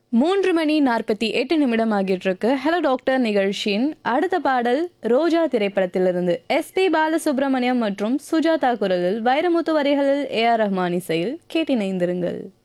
3:48 ஆகிட்டு இருக்கு. Hello doctor நிகழ்ச்சியின் அடுத்த பாடல் ரோஜா திரைப்படத்திலிருந்து எஸ்பி பாலசுப்ரமணியம் மற்றும் சுஜாதா குரலில் வைரமுத்து வரிகளில் ஏஆர் ரஹ்மான் இசையில் கேட்டிணைந்திருங்கள்.